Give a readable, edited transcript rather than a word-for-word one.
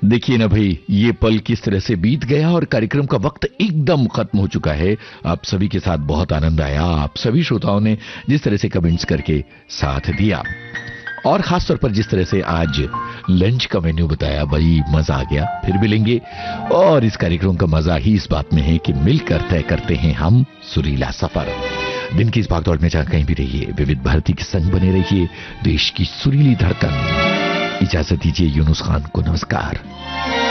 देखिए ना भाई, ये पल किस तरह से बीत गया और कार्यक्रम का वक्त एकदम खत्म हो चुका है। आप सभी के साथ बहुत आनंद आया। आप सभी श्रोताओं ने जिस तरह से कमेंट्स करके साथ दिया और खासतौर पर जिस तरह से आज लंच का मेन्यू बताया, बड़ी मजा आ गया। फिर मिलेंगे और इस कार्यक्रम का मजा ही इस बात में है कि मिलकर तय करते हैं हम सुरीला सफर। दिन की इस भागदौड़ में जहां कहीं भी रहिए, विविध भारती के संग बने रहिए, देश की सुरीली धड़कन। इजाजत दीजिए यूनुस खान को, नमस्कार।